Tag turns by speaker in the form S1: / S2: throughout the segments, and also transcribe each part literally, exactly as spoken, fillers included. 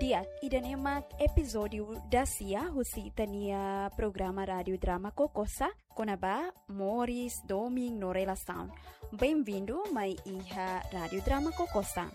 S1: Dia idan emak episódio da Cia husi itania programa rádio drama Kokosa konaba Morris Doming no relação. Bem-vindo mai iha rádio drama Kokosa.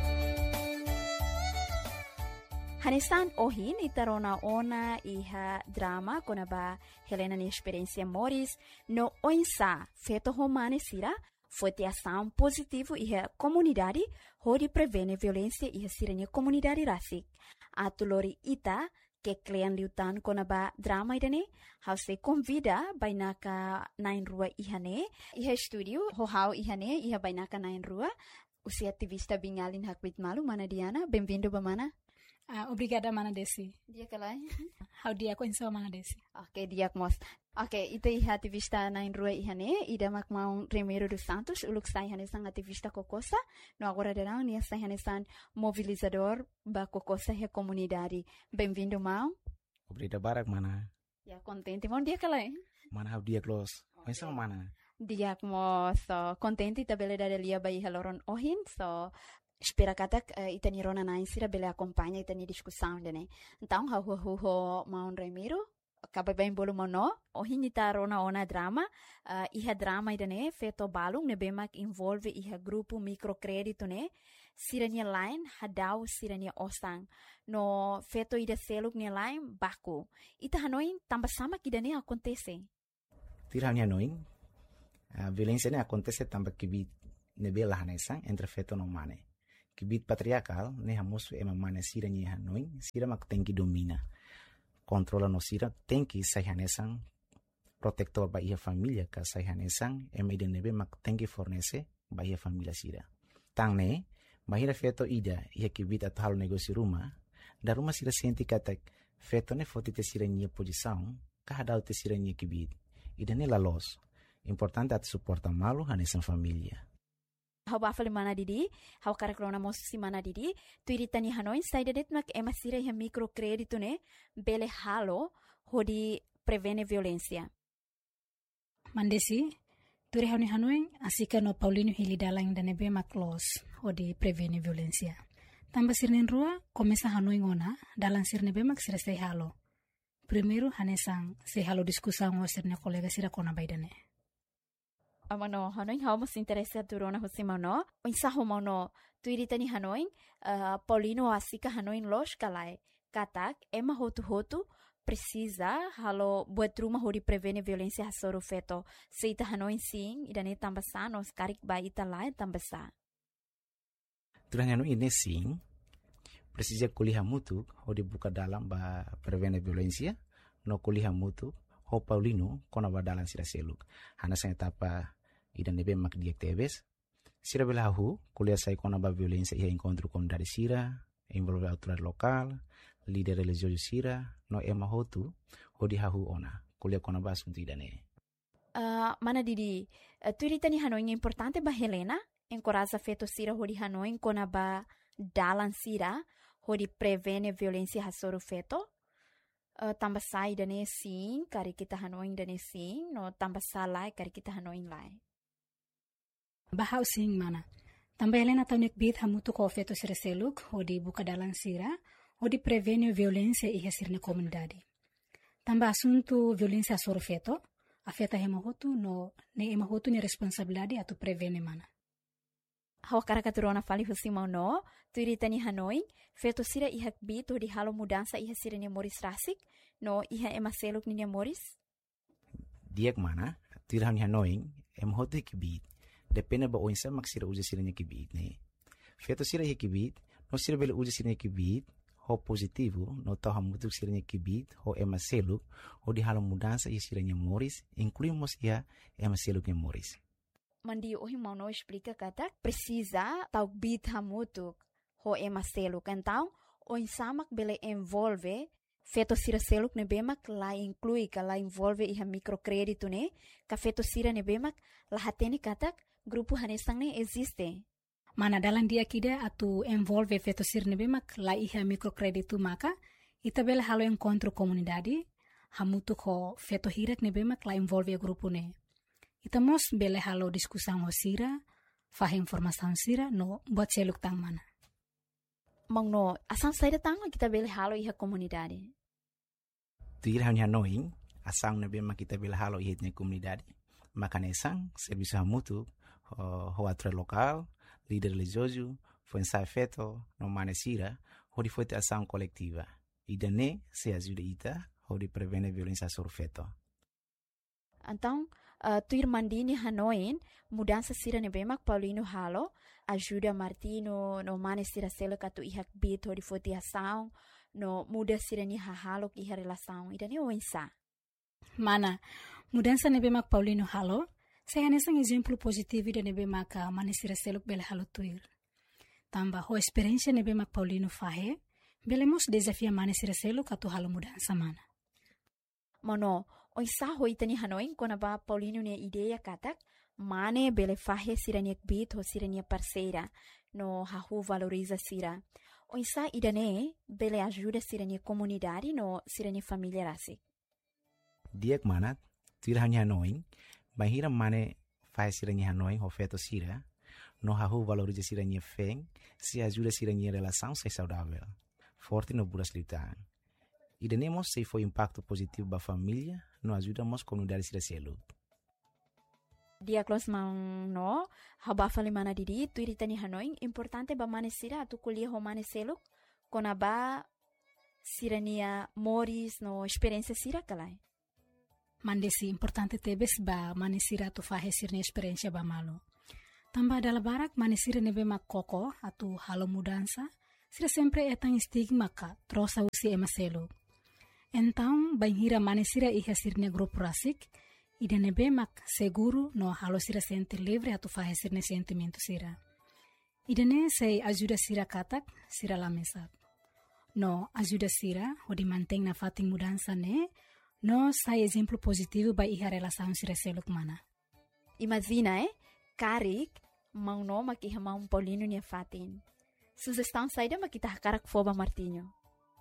S1: Hanesan ohin itarona ona iha drama konaba Helena ni experiência Morris no oinsa feto romane sira foi ter ação positivo e a comunidade onde prevene violência e a sirene comunidade rasik. A tulori ita que klean liutan konaba drama idane, how se convida bainaka nain rua ihane, iha studio ho how ihane iha bainaka nain rua. Usi ativista bingalin hakwit malu mana Diana, bem-vindo ba mana?
S2: Uh, obrigada, Mana Desi.
S1: Dia kalai.
S2: How dia ko insa Mana Desi.
S1: Okay, dia mos. Okay, ito iha ativista na inrua ihane, ida makmaong Remiro dos Santos, uluk sa ihane sang ativista Kokosa, no agora darão niya sa ihane sang mobilizador ba Kokosa he comunidade. Bem-vindo, Mau.
S3: Obrigado, Barak, Mana.
S1: Ya, contente, mon dia kalai.
S3: Mana, how dia close. Okay. Insa Mana.
S1: Dia mo, so, contente tabele da delia ba iha loron ohin, so, espera katak uh, itani rona na insira bele acompanha itani discussão dene. Então, ha hu hu hu Maun Remiro, acaba bem bolo mono, o hinita rona ona drama, uh, iha drama idane feto balung ne bemak involve iha grupo microcredito ne, sirania line hadau sirania osang. No feto ida seluk ne line baku. Ita hanoin tambah sama kidane acontece.
S3: Tira hanoin, a violência ne acontece tambah kibit ne bela hanesang entre feto no mane. Kibit patriarcal, ne hamosu ema mane sira ni hanoin, sira mak tenki domina. Controla no sira, tenki sai hanesang, protector ba ia família ka sai hanesang, ema ide nebe mak tenki fornece ba ia família sira. Tang ne, bahira feto ida, ia kibit at halo negócio rumah, da rumah sira senti katak, feto ne foti te sira nia posição, kahadau te sira nia kibit. Ida ne la los. Importante at suporta malu hanesang família.
S1: Hau bafale mana didi, hau karakrona mosu si mana didi, tu iritani hanoin saida det mak ema sira iha microcredito ne, bele halo, hodi prevene violência.
S2: Mandesi, tu rehani hanoin, asika no Paulino Hilidalang dan ebe mak los, hodi prevene violência. Tambah sirnen rua, komesa hanoin ona, dalang sirne be mak sira say halo. Primeiro, hanesang, say halo diskusang o sirne kolega sira kona baidane.
S1: Amano hanoin hau mas interesa turona hosimano o insaho mano tu iritani hanoin uh, Paulino asika hanoin los kalai katak ema hotu hotu precisa halo buat rumah hori prevene violência hasoro feto seita hanoin sim idane tambasa nos karik ba ita lai tambasa
S3: turang hanoin ini sim precisa kuliah mutu hori buka dalam ba prevene violência no kuliah mutu ho Paulino kona ba dalam sira seluk hana sa etapa idan nebe mak diactives. Sira belahu, kuliah sai kona ba violência ia encontro com dari sira, envolve autoridade local, líder religioso sira, no ema hotu, hodi hahu ona, kuliah kona ba assunto idane.
S1: Uh, mana didi, uh, tu iritani hanoin importante ba Helena, encoraja feto sira hodi hanoin kona ba dalan sira, hodi prevene violência hasoro feto, uh, tambah sai idane sim, kari kita hanoin idane sim, no tambah salai kari kita hanoin lai.
S2: Bahau sing mana. Tambah Helena taunik bit hamutu ko feto sira seluk, hodi buka dalang sira, hodi prevene violência iha sirne comunidade. Tambah asunto violência soro feto, afeta hemahotu no ne emahotu ni responsabilidade atu prevene mana.
S1: Hawa karakaturona fali husimau no, tu iritani hanoin, feto sira iha bit hodi halo mudança iha sira ni Morris rasik, no iha ema seluk ni Morris?
S3: Diak mana, tu iritani hanoin, emahotu ikibit, depende ba oinsa mak sira uja sira nya kibit ne. Feto sira nya kibit, no sira bele uja sira nya kibit, ho positivo, no tau hamutuk sira nya kibit, ho ema seluk, ho di halo mudança ia sira nya Morris, incluímos ia ema seluk nya Morris.
S1: Mandi ohi mau no explica kata, precisa tau bit hamutuk, ho ema seluk. Então, oinsa mak bele envolve, feto sira seluk ne bemak la inclui ka la envolve iha microcredito ne, ka feto sira ne bemak la hateni katak, grupo hanesang ne existe.
S2: Mana dalam dia kida atu envolve feto sira ne bemak la iha microcredito maka, ita bela halo encontro comunidade, hamutu ko feto hirak ne bemak la envolve grupo ne. Ita mos bela halo diskusang ho sira, fah informação sira no buat seluk tang mana.
S1: Mangno, asang saída tanga kita bele halo iha komunidade.
S3: Tuir hanya noing, asang nebe ma kita bele halo iha na komunidade. Makanesang, serviço hamutu, ho atre local, líder religioso, foi ensaio feito, no manesira, onde foi ação coletiva. E daí se ajuda ita, onde prevene violência sobre feto.
S1: Então, uh, tuir mandini hanoin, mudança sira nebemak Paulino halo, ajuda Martino, no manesira selo katu ihak bit, onde foi ação, no muda sira ni halo iha relação, e daí o ensa.
S2: Mana, mudança nebemak Paulino halo, saya nesang exemplo positivo da nebemak manesira selo bele halo tuir. Tamba ho experiência nebemak Paulino fahe, belemos desafia manesira selo katu halo mudança mana.
S1: Mono, o isa hoitani hanoin kona ba Paulino ne ideia katak, mane bele fahe sirania bit ho sirania parceira, no hahu valoriza sira. O isa idane bele ajuda sirania comunidade no sirania família rasik.
S3: Diak manat, tuir hanya hanoin, bahira mane fahe sirania hanoin ho feto sira, no hahu valoriza sirania feng, se ajuda sirania relação se saudável. Forte no buras litaan. E denemos se foi impacto positivo para a família, nós ajudamos a comunidade a ser.
S1: Dia close mang no, haba fali mana didi, tu iritani hanoin, importante ba manesira tu kuliah ho maneselo, kona ba sirania moris no experiência sira kalai.
S2: Mandesi importante tebes ba manesira tu fahe sirne experiência ba malo. Tambah dalam barak manesira nebe mak koko atu halo mudança, sira sempre etang stigma ka trosa usi emaselo. Então, banhira manesira iha sirne grupo rasik, ida nebe mak seguro no halo sira sente livre atu fahe sirne sentimento sira. Ida ne sei ajuda sira katak, sira lamesat. No ajuda sira, odi manteng na fating mudança ne, no sai exemplo positivo ba iha relação sira seluk mana.
S1: Imagina, eh? Karik, mau no makiha mau Paulino nia fatin. Sugestão saída makita karak foba Martinho.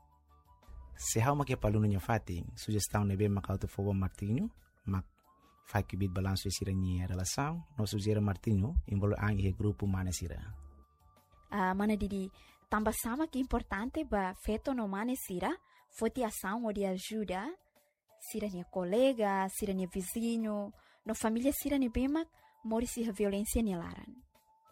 S3: Se hau makia paluno nya fating, sugestão nebe makauto foba Martinho, mak fai kibit balanço e sirania relação, no sugere Martinho, embolo ang ihe grupo manesira.
S1: Ah, mana didi, tambah sama que importante ba feto no manesira, foti ação ou de ajuda, sirania colega, sirania vizinho, no família sirania bemak, morisi a violência nilaran.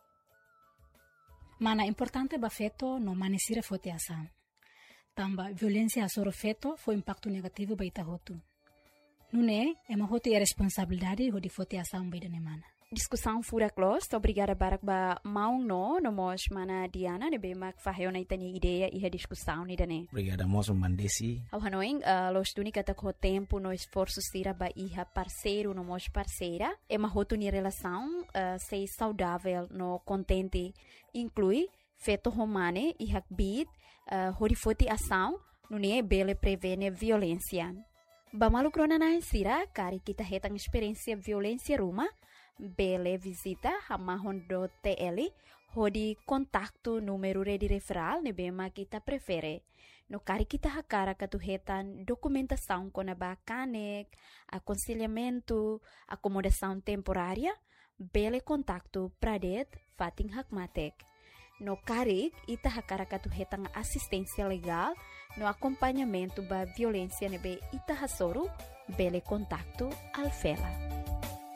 S2: Mana importante ba feto no manesira foti ação. Tamba violência asoro feto foi impacto negativo ba ita hotu. Nune, ema hotu e responsabilidade ho di foti ação ba ida mana.
S1: Discussão fura close, obrigada barak ba maung no, no mos mana Diana ne bemak faheo na itani ideia e a discussão ni dane.
S3: Obrigada moço mandesi.
S1: Ao hanoing, uh, los tunica tak ho tempo no esforço sira ba iha parceiro no mos parceira, ema hotu ni relação uh, sei saudável no contente, inclui feto romane e hakbit, uh, horifoti ação, nune bele prevene violência. Ba malu krona na sira, kari kita hetang experiência violência ruma, bele visita hamahon do T L, hodi kontaktu número de referral ne bema kita prefere. No kari kita hakara katuhetan documentação com a bacanek, aconselhamento, acomodação temporária, bele kontaktu pradet fating hakmatek. No kari ita hakara katuhetan assistência legal, no acompanhamento ba violência nebe ita hasoro, bele kontaktu alfela.